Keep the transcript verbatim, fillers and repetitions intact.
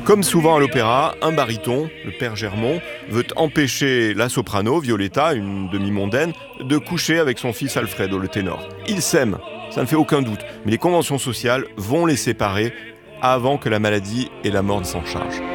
Comme souvent à l'opéra, un baryton, le père Germont, veut empêcher la soprano, Violetta, une demi-mondaine, de coucher avec son fils Alfredo, le ténor. Ils s'aiment, ça ne fait aucun doute, mais les conventions sociales vont les séparer avant que la maladie et la mort ne s'en chargent.